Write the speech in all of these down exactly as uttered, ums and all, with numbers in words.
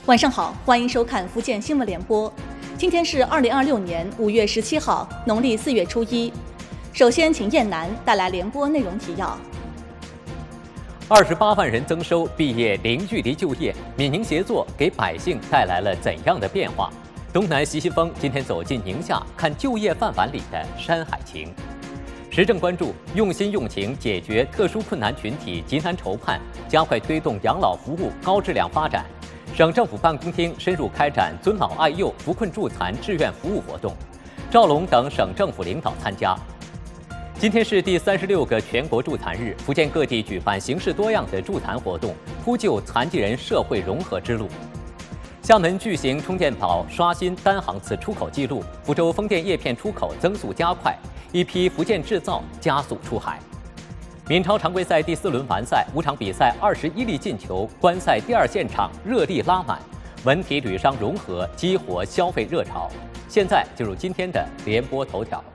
晚上好，欢迎收看福建新闻联播。今天是二零二六年五月十七号，农历四月初一。首先，请燕南带来联播内容提要。 二十八万人增收，毕业零距离就业，闽宁协作给百姓带来了怎样的变化？东南西西风今天走进宁夏，看就业饭碗里的山海情。时政关注，用心用情解决特殊困难群体急难愁盼，加快推动养老服务高质量发展。省政府办公厅深入开展尊老爱幼、扶困助残志愿服务活动，赵龙等省政府领导参加。今天是第三十六个全国助残日，福建各地举办形式多样的助残活动，铺就残疾人社会融合之路。厦门巨型充电宝刷新单航次出口记录，福州风电叶片出口增速加快，一批福建制造加速出海。闽超常规赛第四轮完赛，五场比赛二十一粒进球，观赛第二现场热力拉满，文体旅商融合激活消费热潮。现在进入今天的联播头条。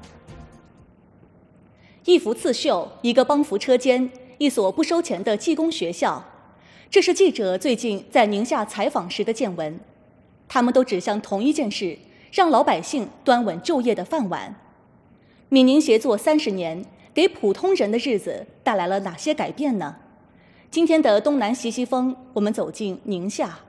一幅刺绣，一个帮扶车间，一所不收钱的技工学校，这是记者最近在宁夏采访时的见闻。他们都指向同一件事：让老百姓端稳就业的饭碗。闽宁协作三十年，给普通人的日子带来了哪些改变呢？今天的东南西西风，我们走进宁夏，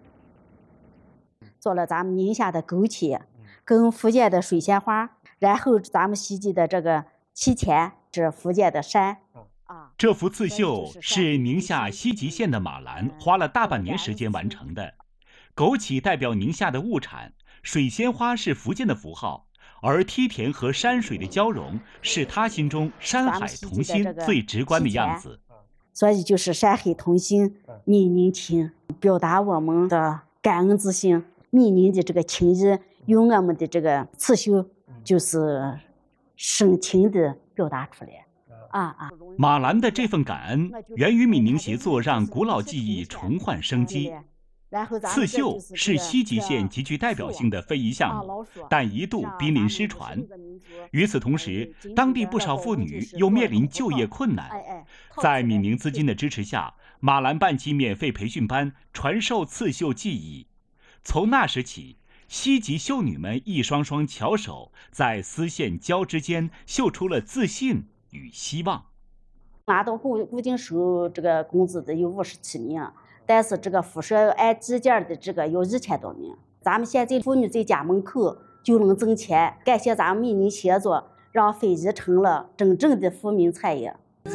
做了咱们宁夏的枸杞，跟福建的水仙花，然后咱们西记的这个七钱是福建的山。啊， 这幅刺绣是宁夏西吉县的马兰花了大半年时间完成的。枸杞代表宁夏的物产，水仙花是福建的符号。而梯田和山水的交融，是他心中山海同心最直观的样子。 所以就是山海同心，闽宁情，表达我们的感恩之心。闽宁的这个情谊，用我们的这个刺绣，就是深情的表达出来。啊啊！ 马兰的这份感恩，源于闽宁协作让古老技艺重焕生机。刺绣是西吉县极具代表性的非遗项目，但一度濒临失传。与此同时，当地不少妇女又面临就业困难。在闽宁资金的支持下，马兰办起免费培训班，传授刺绣技艺。从那时起，西吉绣女们一双双巧手在丝线交织间绣出了自信与希望。 拿到固固定收这个工资的有五十七名。但是这个辐射按计件的这个有一千多名，咱们现在妇女在家门口就能挣钱。感谢咱们闽宁协作，让非遗成了真正的富民产业。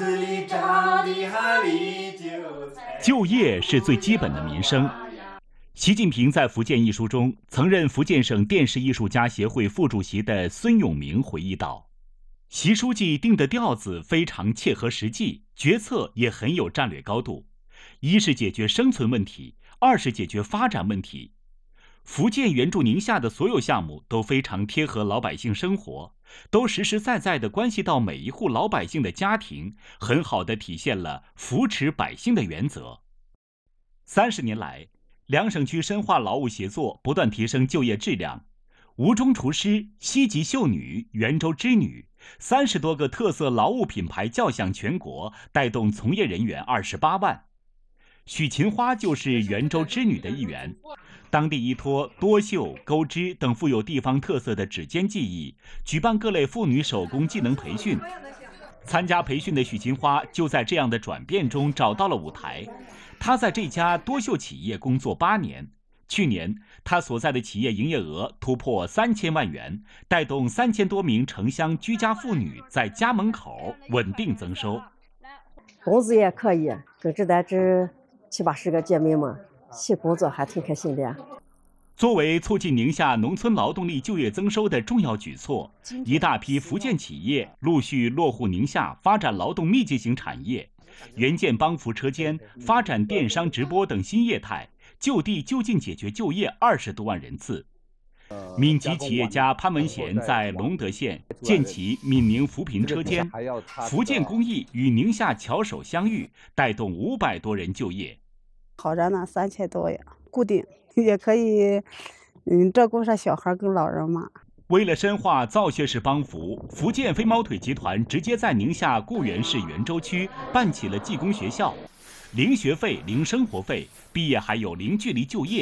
就业是最基本的民生。习近平在福建一书中，曾任福建省电视艺术家协会副主席的孙永明回忆道：“习书记定的调子非常切合实际，决策也很有战略高度。一是解决生存问题，二是解决发展问题。福建援助宁夏的所有项目都非常贴合老百姓生活，都实实在在地关系到每一户老百姓的家庭，很好地体现了扶持百姓的原则。三十年来，两省区深化劳务协作，不断提升就业质量。吴中厨师、西吉绣女、袁州织女，三十多个特色劳务品牌叫响全国，带动从业人员二十八万。许勤花就是袁州织女的一员，当地依托多绣、钩织等富有地方特色的指尖技艺，举办各类妇女手工技能培训。参加培训的许勤花就在这样的转变中找到了舞台。她在这家多绣企业工作八年，去年她所在的企业营业额突破三千万元，带动三千多名城乡居家妇女在家门口稳定增收。 工资也可以，跟着咱这七八十个姐妹们一起工作，还挺开心的。 作为促进宁夏农村劳动力就业增收的重要举措，一大批福建企业陆续落户宁夏，发展劳动密集型产业，援建帮扶车间，发展电商直播等新业态，就地就近解决就业二十多万人次。闽籍企业家潘文贤在隆德县建起闽宁扶贫车间，福建工艺与宁夏巧手相遇，带动五百多人就业。 好着呢，三千多呀，固定也可以，嗯，照顾上小孩跟老人嘛。 为了深化造血式帮扶，福建飞毛腿集团直接在宁夏固原市袁州区办起了技工学校，零学费、零生活费，毕业还有零距离就业。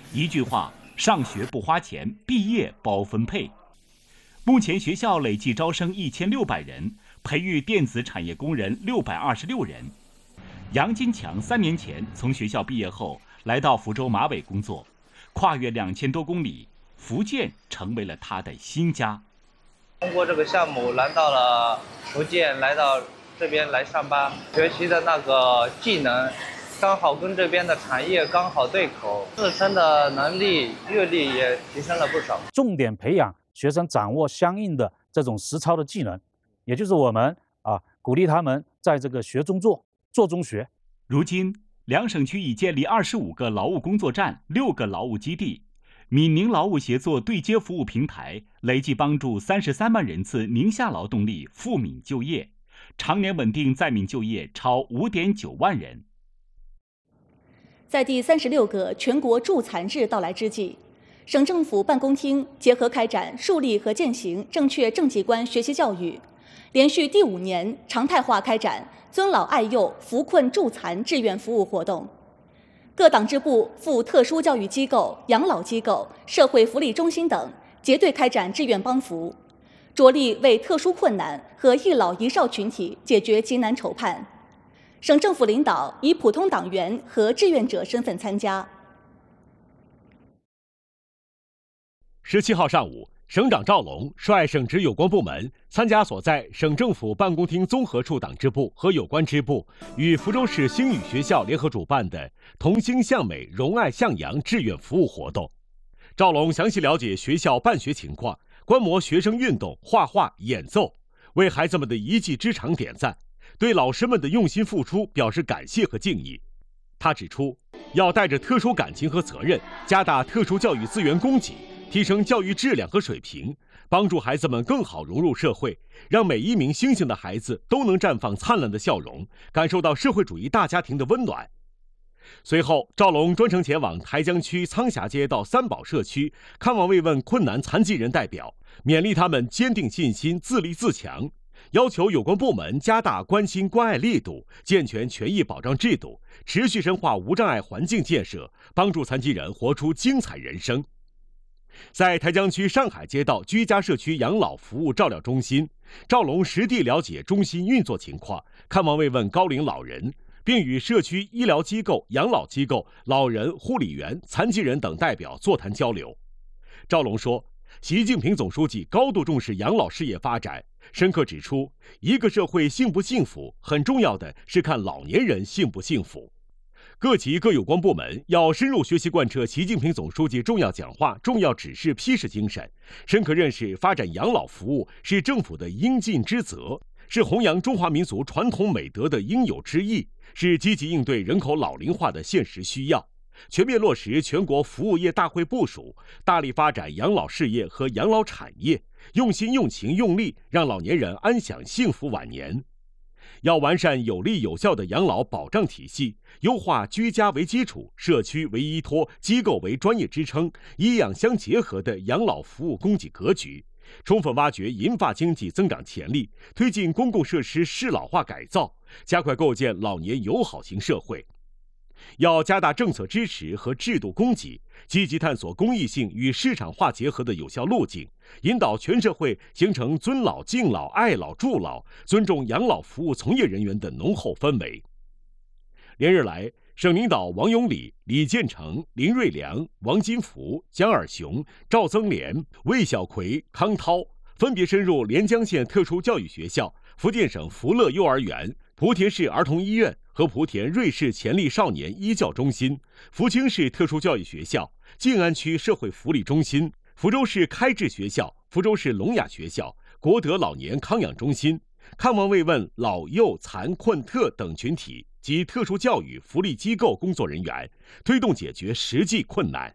一句话，上学不花钱，毕业包分配。目前学校累计招生一千六百人，培育电子产业工人六百二十六人。杨金强三年前从学校毕业后，来到福州马尾工作，跨越两千多公里，福建成为了他的新家。 通过这个项目来到了福建，来到这边来上班，学习的那个技能刚好跟这边的产业刚好对口，自身的能力阅历也提升了不少。 重点培养学生掌握相应的这种实操的技能，也就是我们啊鼓励他们在这个学中做，做中学。 如今，两省区已建立二十五个劳务工作站、六个劳务基地。闽宁劳务协作对接服务平台累计帮助三十三万人次宁夏劳动力赴闽就业，常年稳定在闽就业超五点九万人。 在第三十六个全国助残日到来之际，省政府办公厅结合开展树立和践行正确政绩观学习教育，连续第五年常态化开展尊老爱幼、扶困助残志愿服务活动。各党支部赴特殊教育机构、养老机构、社会福利中心等结对开展志愿帮扶，着力为特殊困难和一老一少群体解决急难愁盼。省政府领导以普通党员和志愿者身份参加。 十七号上午，省长赵龙率省直有关部门参加所在省政府办公厅综合处党支部和有关支部与福州市星宇学校联合主办的同心向美、荣爱向阳志愿服务活动。赵龙详细了解学校办学情况，观摩学生运动、画画、演奏，为孩子们的一技之长点赞，对老师们的用心付出表示感谢和敬意。他指出，要带着特殊感情和责任，加大特殊教育资源供给，提升教育质量和水平，帮助孩子们更好融入社会，让每一名星星的孩子都能绽放灿烂的笑容，感受到社会主义大家庭的温暖。随后，赵龙专程前往台江区苍霞街道三宝社区，看望慰问困难残疾人代表，勉励他们坚定信心、自立自强，要求有关部门加大关心关爱力度，健全权益保障制度，持续深化无障碍环境建设，帮助残疾人活出精彩人生。在台江区上海街道居家社区养老服务照料中心，赵龙实地了解中心运作情况，看望慰问高龄老人，并与社区医疗机构、养老机构、老人、护理员、残疾人等代表座谈交流。赵龙说，习近平总书记高度重视养老事业发展，深刻指出，一个社会幸不幸福，很重要的是看老年人幸不幸福。各级各有关部门要深入学习贯彻习近平总书记重要讲话、重要指示批示精神，深刻认识发展养老服务是政府的应尽之责，是弘扬中华民族传统美德的应有之义，是积极应对人口老龄化的现实需要。全面落实全国服务业大会部署，大力发展养老事业和养老产业，用心用情用力，让老年人安享幸福晚年。要完善有力有效的养老保障体系，优化居家为基础、社区为依托、机构为专业支撑、医养相结合的养老服务供给格局，充分挖掘银发经济增长潜力，推进公共设施适老化改造，加快构建老年友好型社会。要加大政策支持和制度供给，积极探索公益性与市场化结合的有效路径，引导全社会形成尊老、敬老、爱老、助老、尊重养老服务从业人员的浓厚氛围。连日来，省领导王永礼、李建成、林瑞良、王金福、江尔雄、赵增莲、魏小葵、康涛分别深入连江县特殊教育学校、福建省福乐幼儿园、莆田市儿童医院和莆田瑞士潜力少年医教中心、福清市特殊教育学校、静安区社会福利中心、福州市开智学校、福州市聋哑学校、国德老年康养中心，看望慰问老幼残困特等群体及特殊教育福利机构工作人员，推动解决实际困难。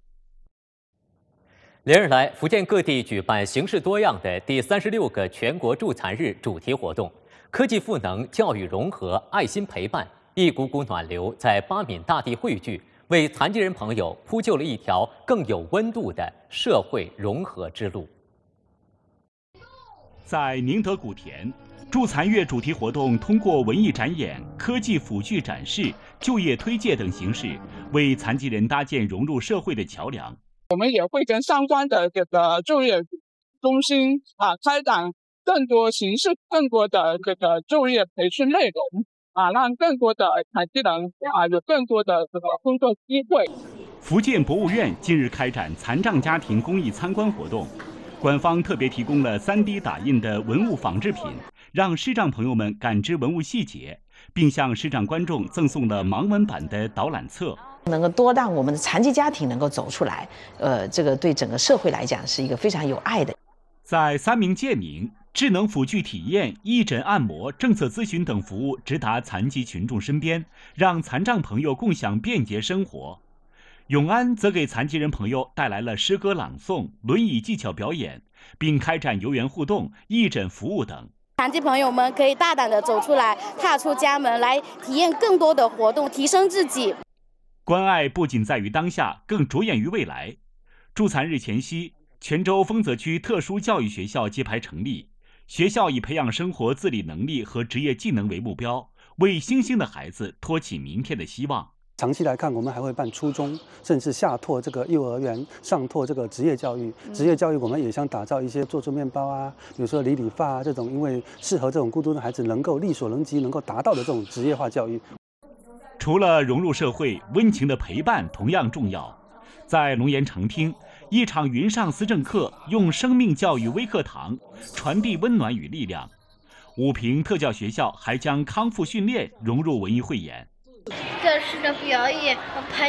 连日来，福建各地举办形式多样的第三十六个全国助残日主题活动，科技赋能、教育融合、爱心陪伴，一股股暖流在巴闽大地汇聚，为残疾人朋友铺就了一条更有温度的社会融合之路。 在宁德古田， 助残月主题活动通过文艺展演、科技辅具展示、就业推介等形式，为残疾人搭建融入社会的桥梁。 我们也会跟相关的这个就业中心啊开展更多形式、更多的这个就业培训内容啊，让更多的残疾人啊有更多的这个工作机会。 福建博物院近日开展残障家庭公益参观活动，官方特别提供了 三 D 打印的文物仿制品，让视障朋友们感知文物细节，并向视障观众赠送了盲文版的导览册。 能够多让我们的残疾家庭能够走出来，呃，这个对整个社会来讲是一个非常有爱的。 在三明健明、智能辅具体验、义诊按摩、政策咨询等服务直达残疾群众身边，让残障朋友共享便捷生活。永安则给残疾人朋友带来了诗歌朗诵、轮椅技巧表演，并开展游园互动、义诊服务等。 残疾朋友们可以大胆地走出来，踏出家门，来体验更多的活动，提升自己。 关爱不仅在于当下，更着眼于未来。助残日前夕，泉州丰泽区特殊教育学校揭牌成立。学校以培养生活自理能力和职业技能为目标，为新兴的孩子托起明天的希望。 长期来看，我们还会办初中，甚至下拓这个幼儿园，上拓这个职业教育。职业教育我们也想打造一些做做面包啊，比如说理理发啊这种，因为适合这种孤独的孩子能够力所能及、能够达到的这种职业化教育。 除了融入社会，温情的陪伴同样重要。在龙岩城厅，一场云上思政课用生命教育微课堂传递温暖与力量。武平特教学校还将康复训练融入文艺汇演。 这次的表演，我拍